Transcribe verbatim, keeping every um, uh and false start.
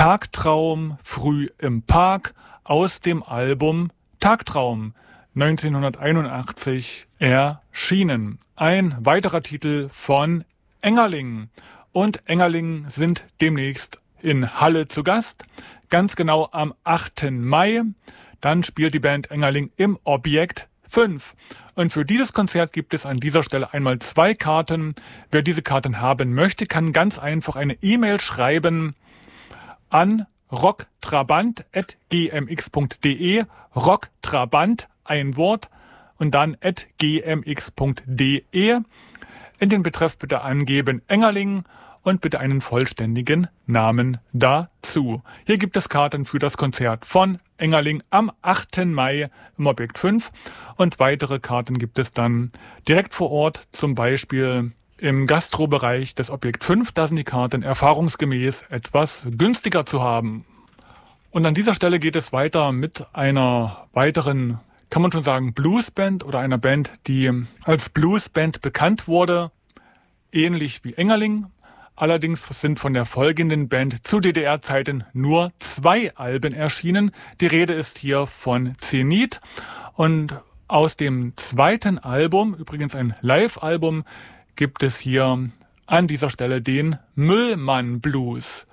Tagtraum früh im Park aus dem Album Tagtraum neunzehnhunderteinundachtzig erschienen. Ein weiterer Titel von Engerling. Und Engerling sind demnächst in Halle zu Gast, ganz genau am achten Mai. Dann spielt die Band Engerling im Objekt fünf. Und für dieses Konzert gibt es an dieser Stelle einmal zwei Karten. Wer diese Karten haben möchte, kann ganz einfach eine E-Mail schreiben an rocktrabant at g m x punkt d e, rocktrabant, ein Wort, und dann at g m x punkt d e. In den Betreff bitte angeben Engerling und bitte einen vollständigen Namen dazu. Hier gibt es Karten für das Konzert von Engerling am achten Mai im Objekt fünf und weitere Karten gibt es dann direkt vor Ort, zum Beispiel im Gastrobereich des Objekt fünf. Da sind die Karten erfahrungsgemäß etwas günstiger zu haben. Und an dieser Stelle geht es weiter mit einer weiteren, kann man schon sagen, Bluesband oder einer Band, die als Bluesband bekannt wurde, ähnlich wie Engerling. Allerdings sind von der folgenden Band zu D D R-Zeiten nur zwei Alben erschienen. Die Rede ist hier von Zenit. Und aus dem zweiten Album, übrigens ein Live-Album, gibt es hier an dieser Stelle den Müllmann Blues.